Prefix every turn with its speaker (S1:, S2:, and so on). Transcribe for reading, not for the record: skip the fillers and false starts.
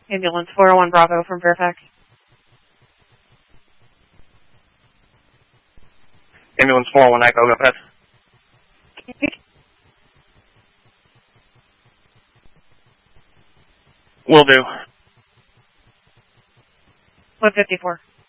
S1: Ambulance 401 Bravo from Fairfax.
S2: Ambulance 401 Echo, go ahead. Will do.
S1: 154.